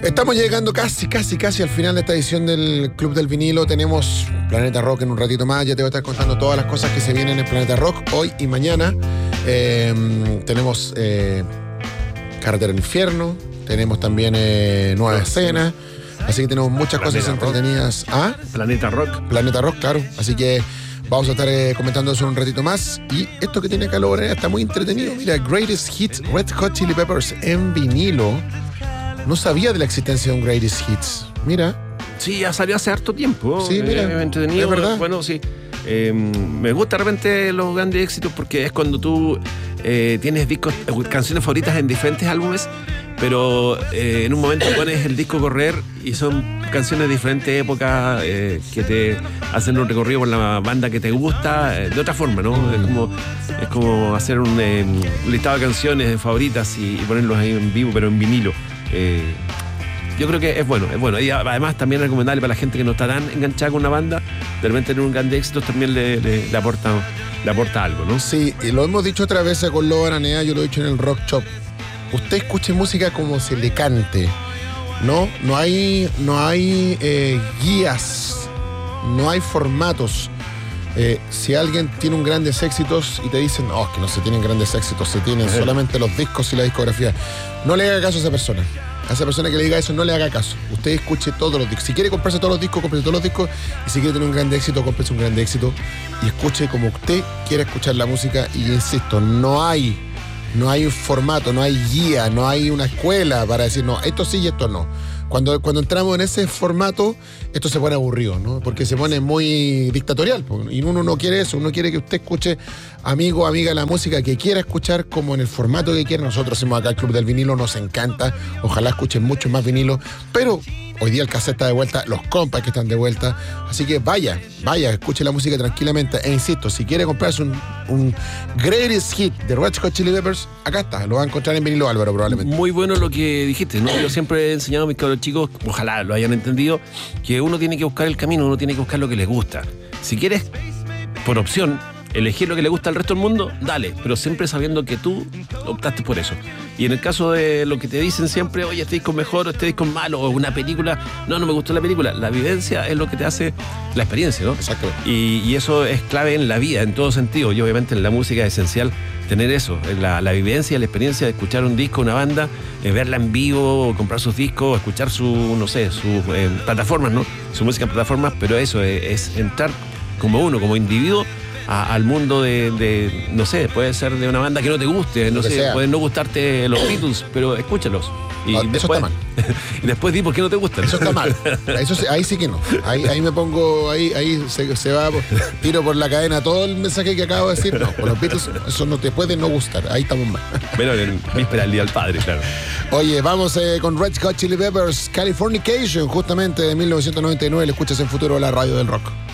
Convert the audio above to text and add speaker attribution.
Speaker 1: Estamos llegando casi al final de esta edición del Club del Vinilo. Tenemos Planeta Rock en un ratito más. Ya te voy a estar contando todas las cosas que se vienen en Planeta Rock hoy y mañana. Tenemos Carretera al Infierno. Tenemos también Nueva Escena. Así que tenemos muchas cosas entretenidas. ¿Ah?
Speaker 2: Planeta Rock.
Speaker 1: Planeta Rock, claro. Así que vamos a estar comentando eso en un ratito más. Y esto que tiene calor está muy entretenido. Mira, Greatest Hits, Red Hot Chili Peppers en vinilo. No sabía de la existencia de un Greatest Hits. Mira.
Speaker 2: Sí, ya salió hace harto tiempo.
Speaker 1: Sí, mira.
Speaker 2: Entretenido.
Speaker 1: Es verdad.
Speaker 2: Bueno, sí. Me gusta de repente los grandes éxitos porque es cuando tú tienes canciones favoritas en diferentes álbumes, pero en un momento pones el disco a correr y son canciones de diferentes épocas que te hacen un recorrido por la banda que te gusta de otra forma, ¿no? Es como hacer un listado de canciones favoritas y ponerlos ahí en vivo, pero en vinilo. Yo creo que es bueno. Y además también es recomendable para la gente que no está tan enganchada con una banda, de repente tener un gran éxito también le aporta algo, ¿no?
Speaker 1: Sí, y lo hemos dicho otra vez con Lobo Aranea, yo lo he dicho en el Rock Shop. Usted escuche música como se le cante, ¿no? No hay guías, no hay formatos. Si alguien tiene un grandes éxitos y te dicen, es que no se tienen grandes éxitos, se tienen solamente los discos y la discografía, no le haga caso a esa persona. A esa persona que le diga eso, no le haga caso. Usted escuche todos los discos. Si quiere comprarse todos los discos, cómprese todos los discos. Y si quiere tener un gran éxito, cómprese un gran éxito. Y escuche como usted quiera escuchar la música. Y insisto, no hay un formato, no hay guía, no hay una escuela para decir, no, esto sí y esto no. Cuando entramos en ese formato, esto se pone aburrido, ¿no? Porque se pone muy dictatorial. Y uno no quiere eso, uno quiere que usted escuche, amigo, amiga, la música que quiera escuchar, como en el formato que quiera. Nosotros hacemos acá el Club del Vinilo, nos encanta. Ojalá escuchen mucho más vinilo. Pero hoy día el cassette está de vuelta, los compas que están de vuelta. Así que vaya, escuche la música tranquilamente. E insisto, si quiere comprarse un Greatest Hit de Red Hot Chili Peppers, acá está, lo va a encontrar en vinilo, Álvaro, probablemente.
Speaker 2: Muy bueno lo que dijiste, ¿no? Yo siempre he enseñado a mis cabros chicos, ojalá lo hayan entendido, que uno tiene que buscar el camino, uno tiene que buscar lo que les gusta. Si quieres, por opción, elegir lo que le gusta al resto del mundo, dale, pero siempre sabiendo que tú optaste por eso. Y en el caso de lo que te dicen siempre, oye, este disco es mejor, o este disco es malo, o una película, no me gustó la película. La vivencia es lo que te hace la experiencia, ¿no?
Speaker 1: Exacto.
Speaker 2: Y eso es clave en la vida, en todo sentido. Y obviamente en la música es esencial tener eso, la vivencia, la experiencia de escuchar un disco, una banda, verla en vivo, comprar sus discos, escuchar sus plataformas, ¿no? Su música en plataformas, pero eso es entrar como uno, como individuo, al mundo de, no sé, puede ser de una banda que no te guste, no sé, pueden no gustarte los Beatles, pero escúchalos. Y después,
Speaker 1: eso está mal.
Speaker 2: Y después di por qué no te gustan.
Speaker 1: Eso está mal. Ahí sí que no. Ahí me pongo, ahí se va, tiro por la cadena todo el mensaje que acabo de decir. No, con los Beatles eso no te puede no gustar. Ahí estamos mal.
Speaker 2: Bueno, en víspera del Día del Padre, claro.
Speaker 1: Oye, vamos con Red Hot Chili Peppers, Californication, justamente de 1999. Le escuchas en Futuro, la radio del rock.